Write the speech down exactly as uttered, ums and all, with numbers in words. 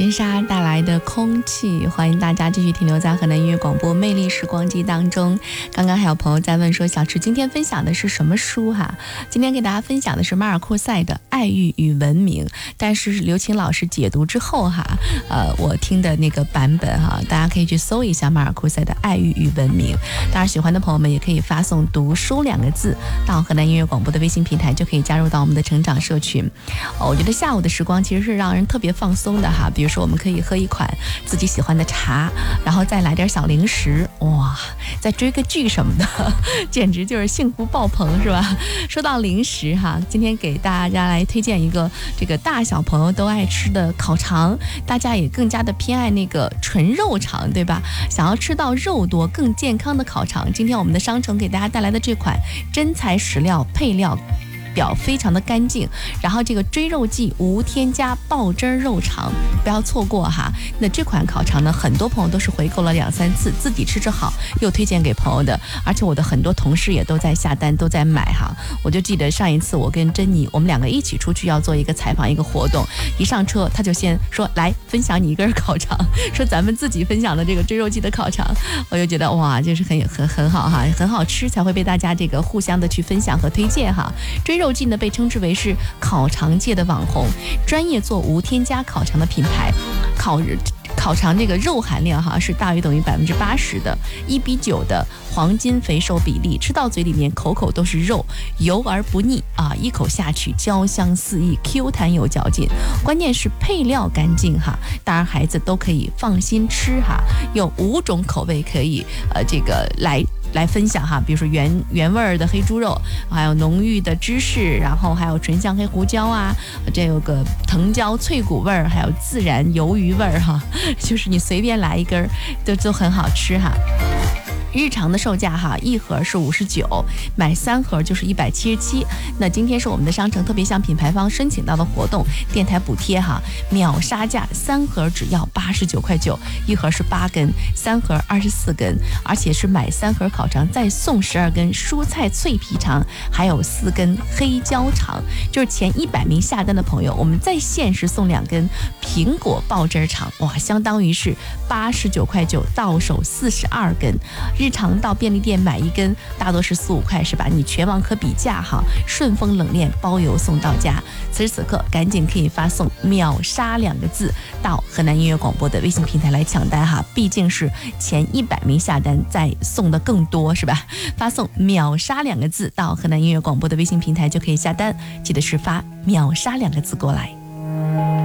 金沙带来的空气，欢迎大家继续停留在河南音乐广播魅力时光机当中。刚刚还有朋友在问说，小池今天分享的是什么书哈？今天给大家分享的是马尔库塞的《爱欲与文明》，但是刘琴老师解读之后哈，呃，我听的那个版本哈，大家可以去搜一下马尔库塞的《爱欲与文明》。当然，喜欢的朋友们也可以发送“读书”两个字到河南音乐广播的微信平台，就可以加入到我们的成长社群。哦，我觉得下午的时光其实是让人特别放松的哈。比如说，我们可以喝一款自己喜欢的茶，然后再来点小零食，哇，再追个剧什么的，简直就是幸福爆棚，是吧？说到零食哈，今天给大家来推荐一个这个大小朋友都爱吃的烤肠，大家也更加的偏爱那个纯肉肠，对吧？想要吃到肉多更健康的烤肠，今天我们的商城给大家带来的这款真材实料配料表非常的干净，然后这个追肉剂无添加爆汁肉肠，不要错过哈。那这款烤肠呢，很多朋友都是回购了两三次，自己吃着好，又推荐给朋友的，而且我的很多同事也都在下单，都在买哈。我就记得上一次我跟珍妮，我们两个一起出去要做一个采访一个活动，一上车他就先说来分享你一根烤肠，说咱们自己分享的这个追肉剂的烤肠，我就觉得哇，就是很很很好哈，很好吃才会被大家这个互相的去分享和推荐哈。追肉剂呢被称之为是烤肠界的网红，专业做无添加烤肠的品牌，烤烤肠这个肉含量哈是大于等于百分之八十的，一比九的黄金肥瘦比例，吃到嘴里面口口都是肉，油而不腻啊，一口下去焦香四溢 ，Q 弹有嚼劲，关键是配料干净哈，当然孩子都可以放心吃哈，有五种口味可以呃这个来。来分享哈，比如说原原味的黑猪肉，还有浓郁的芝士，然后还有醇香黑胡椒啊，这有个藤椒脆骨味儿，还有自然鱿鱼味儿哈，就是你随便来一根都都很好吃哈。日常的售价哈，一盒是五十九，买三盒就是一百七十七。那今天是我们的商城特别向品牌方申请到的活动，电台补贴哈，秒杀价，三盒只要八十九块九，一盒是八根，三盒二十四根，而且是买三盒烤肠再送十二根蔬菜脆皮肠，还有四根黑椒肠。就是前一百名下单的朋友，我们再限时送两根苹果爆汁肠，哇，相当于是八十九块九，到手四十二根。日常到便利店买一根大多是四五块是吧？你全网可比价哈，顺丰冷链包邮送到家。此时此刻赶紧可以发送秒杀两个字到河南音乐广播的微信平台来抢单哈，毕竟是前一百名下单再送的更多是吧？发送秒杀两个字到河南音乐广播的微信平台就可以下单，记得是发秒杀两个字过来。